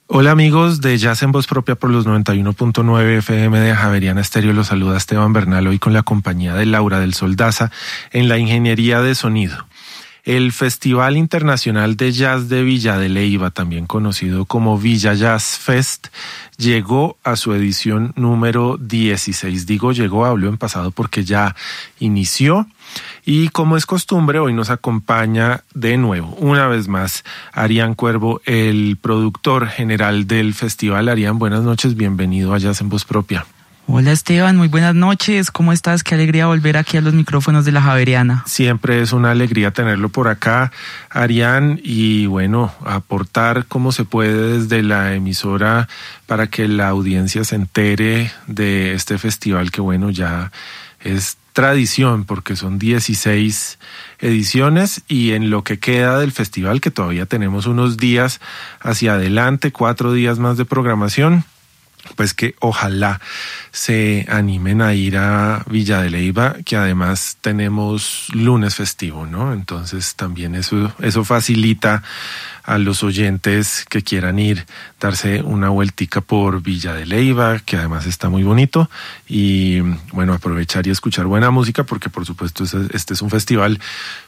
Hola amigos de Jazz en Voz Propia por los 91.9 FM de Javeriana Estéreo, los saluda Esteban Bernal, hoy con la compañía de Laura del Sol Daza en la ingeniería de sonido. El Festival Internacional de Jazz de Villa de Leyva, también conocido como Villa Jazz Fest, llegó a su edición número 16. Digo llegó, hablo en pasado porque ya inició. Y como es costumbre, hoy nos acompaña de nuevo, una vez más, Arián Cuervo, el productor general del festival. Arián, buenas noches, bienvenido a Jazz en Voz Propia. Hola Esteban, muy buenas noches, ¿cómo estás? Qué alegría volver aquí a los micrófonos de la Javeriana. Siempre es una alegría tenerlo por acá, Arián, y bueno, aportar como se puede desde la emisora para que la audiencia se entere de este festival que bueno, ya es tradición porque son 16 ediciones y en lo que queda del festival, que todavía tenemos unos días hacia adelante, 4 días más de programación, pues que ojalá se animen a ir a Villa de Leyva, que además tenemos lunes festivo, ¿no? Entonces también eso facilita a los oyentes que quieran ir, darse una vueltica por Villa de Leyva, que además está muy bonito, y bueno, aprovechar y escuchar buena música, porque por supuesto este es un festival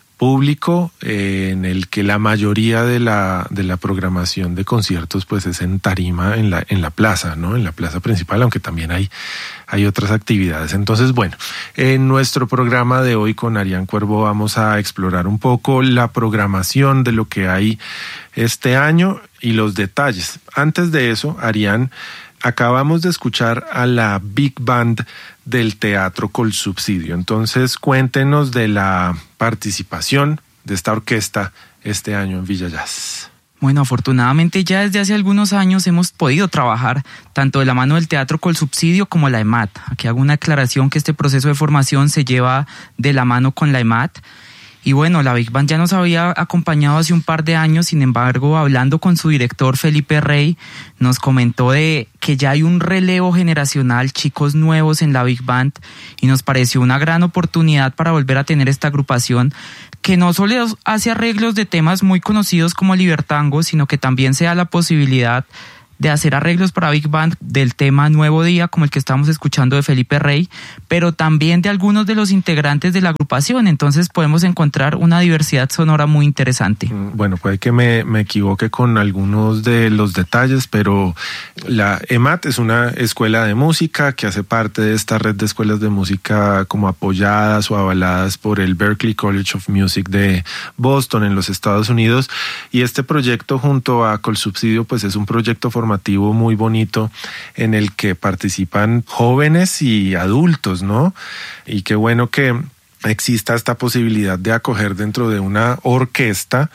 público en el que la mayoría de la programación de conciertos pues es en tarima en la plaza, ¿no? En la plaza principal, aunque también hay otras actividades. Entonces, bueno, en nuestro programa de hoy con Arián Cuervo vamos a explorar un poco la programación de lo que hay este año y los detalles. Antes de eso, Arián, acabamos de escuchar a la Big Band del Teatro Colsubsidio. Entonces, cuéntenos de la participación de esta orquesta este año en Villa Jazz. Bueno, afortunadamente ya desde hace algunos años hemos podido trabajar tanto de la mano del Teatro Colsubsidio como la EMAT. Aquí hago una aclaración que este proceso de formación se lleva de la mano con la EMAT. Y bueno, la Big Band ya nos había acompañado hace un par de años, sin embargo, hablando con su director Felipe Rey, nos comentó de que ya hay un relevo generacional, chicos nuevos en la Big Band, y nos pareció una gran oportunidad para volver a tener esta agrupación que no solo hace arreglos de temas muy conocidos como Libertango, sino que también se da la posibilidad de hacer arreglos para Big Band del tema Nuevo Día, como el que estamos escuchando de Felipe Rey, pero también de algunos de los integrantes de la agrupación. Entonces podemos encontrar una diversidad sonora muy interesante. Bueno, puede que me equivoque con algunos de los detalles, pero la EMAT es una escuela de música que hace parte de esta red de escuelas de música como apoyadas o avaladas por el Berklee College of Music de Boston en los Estados Unidos, y este proyecto junto a Colsubsidio pues es un proyecto formativo muy bonito en el que participan jóvenes y adultos, ¿no? Y qué bueno que exista esta posibilidad de acoger dentro de una orquesta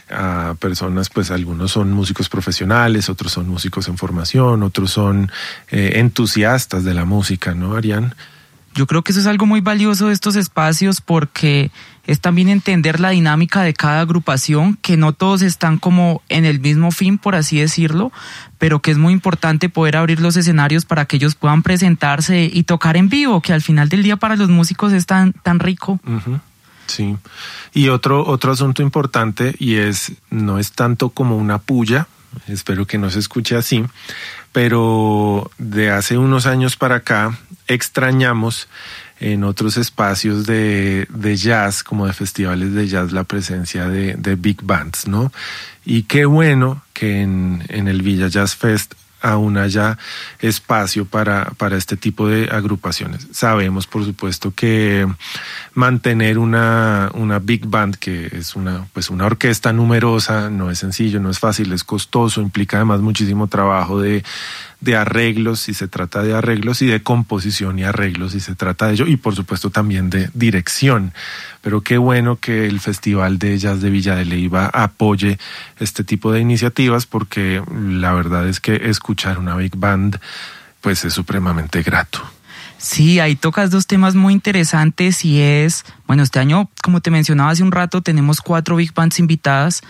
a personas, pues algunos son músicos profesionales, otros son músicos en formación, otros son entusiastas de la música, ¿no, Arián? Yo creo que eso es algo muy valioso de estos espacios porque es también entender la dinámica de cada agrupación, que no todos están como en el mismo fin, por así decirlo, pero que es muy importante poder abrir los escenarios para que ellos puedan presentarse y tocar en vivo, que al final del día para los músicos es tan rico. Uh-huh. Sí. Y otro asunto importante, y no es tanto como una puya, espero que no se escuche así, pero de hace unos años para acá extrañamos en otros espacios de jazz, como de festivales de jazz, la presencia de big bands, ¿no? Y qué bueno que en el Villa Jazz Fest aún haya espacio para este tipo de agrupaciones. Sabemos, por supuesto, que mantener una big band, que es una orquesta numerosa, no es sencillo, no es fácil, es costoso, implica además muchísimo trabajo de arreglos, si se trata de arreglos, y de composición y arreglos, si se trata de ello, y por supuesto también de dirección. Pero qué bueno que el Festival de Jazz de Villa de Leyva apoye este tipo de iniciativas, porque la verdad es que escuchar una big band pues es supremamente grato. Sí, ahí tocas dos temas muy interesantes y este año, como te mencionaba hace un rato, tenemos 4 big bands invitadas.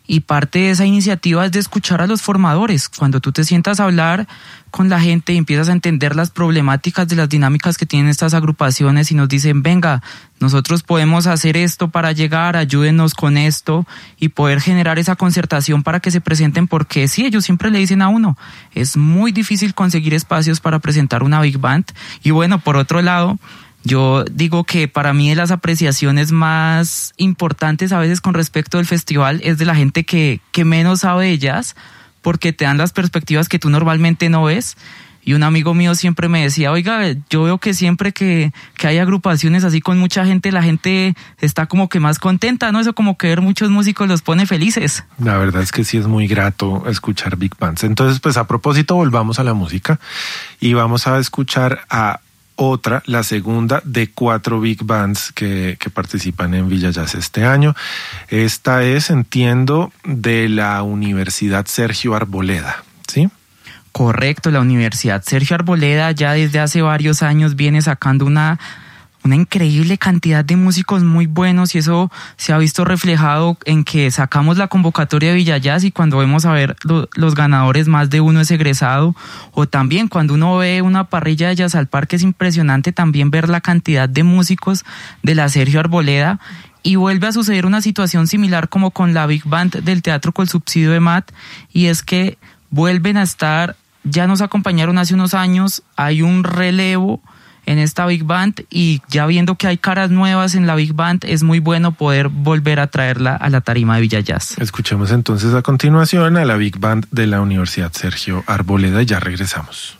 y parte de esa iniciativa es de escuchar a los formadores. Cuando tú te sientas a hablar con la gente y empiezas a entender las problemáticas de las dinámicas que tienen estas agrupaciones y nos dicen, venga, nosotros podemos hacer esto para llegar, ayúdenos con esto y poder generar esa concertación para que se presenten, porque sí, ellos siempre le dicen a uno, es muy difícil conseguir espacios para presentar una big band. Y bueno, por otro lado, yo digo que para mí de las apreciaciones más importantes a veces con respecto al festival es de la gente que menos sabe de jazz, porque te dan las perspectivas que tú normalmente no ves. Y un amigo mío siempre me decía, oiga, yo veo que siempre que hay agrupaciones así con mucha gente, la gente está como que más contenta, ¿no? Eso como que ver muchos músicos los pone felices. La verdad es que sí es muy grato escuchar big bands. Entonces, pues a propósito, volvamos a la música y vamos a escuchar a otra, la segunda de 4 big bands que participan en Villa Jazz este año. Esta es, entiendo, de la Universidad Sergio Arboleda, ¿sí? Correcto, la Universidad Sergio Arboleda ya desde hace varios años viene sacando una increíble cantidad de músicos muy buenos, y eso se ha visto reflejado en que sacamos la convocatoria de Villa Jazz y cuando vemos a ver los ganadores, más de uno es egresado, o también cuando uno ve una parrilla de Jazz al Parque es impresionante también ver la cantidad de músicos de la Sergio Arboleda. Y vuelve a suceder una situación similar como con la Big Band del Teatro Colsubsidio de MAT, y es que vuelven a estar, ya nos acompañaron hace unos años, hay un relevo en esta Big Band y ya viendo que hay caras nuevas en la Big Band, es muy bueno poder volver a traerla a la tarima de Villa Jazz. Escuchemos entonces a continuación a la Big Band de la Universidad Sergio Arboleda y ya regresamos.